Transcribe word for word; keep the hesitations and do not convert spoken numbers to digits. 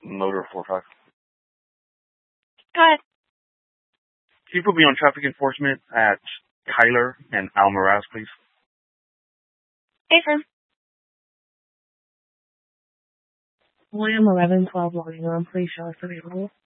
Motor four five. Go ahead. Can you put me on traffic enforcement at Kyler and Almaraz, please? Affirm. William eleven twelve Lawyer, I'm pretty sure it's available.